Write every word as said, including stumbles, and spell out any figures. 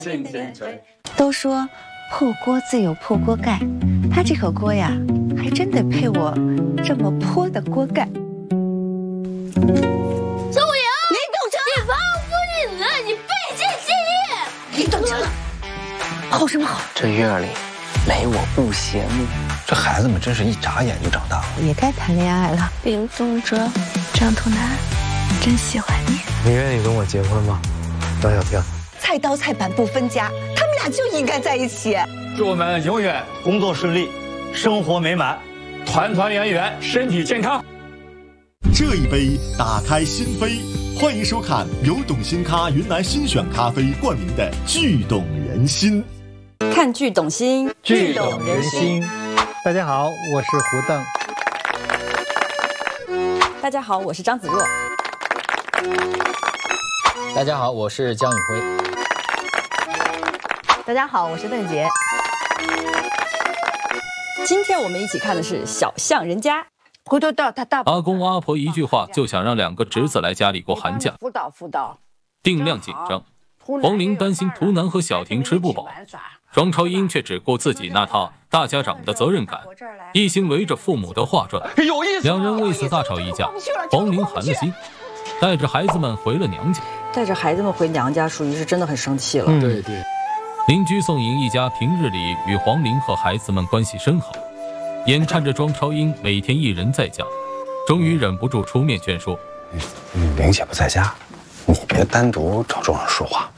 都说破锅自有破锅盖，他这口锅呀，还真得配我这么泼的锅盖。 周莹，你动车！你忘夫人了，你背弃基业！你动车了， 好什么好？ 这月里没我不邪目。 这孩子们真是一眨眼就长大了， 也该谈恋爱了。 林宗哲，张图南，真喜欢你。 你愿意跟我结婚吗，张小婷？ 菜刀菜板不分家，他们俩就应该在一起。 祝我们永远工作顺利，生活美满， 团团圆圆，身体健康。 这一杯打开心扉，欢迎收看由董新咖云南新选咖啡冠名的《剧懂人心》。 看剧懂心， 剧懂人心。 大家好，我是胡邓。 大家好，我是张子若。 大家好，我是江宇辉。 大家好，我是邓婕。 今天我们一起看的是《小巷人家》。 回头到他大阿公阿婆一句话就想让两个侄子来家里过寒假， 辅导辅导， 定量紧张。黄玲担心图南和小婷吃不饱，庄超英却只顾自己那套大家长的责任感，一心围着父母的话转。两人为此大吵一架，黄玲寒了心，带着孩子们回了娘家。 带着孩子们回娘家，属于是真的很生气了。 嗯、对对。邻居宋颖一家平日里与黄玲和孩子们关系深好，眼看着庄超英每天一人在家，终于忍不住出面劝说：“ 玲姐不在家，你别单独找庄上说话。”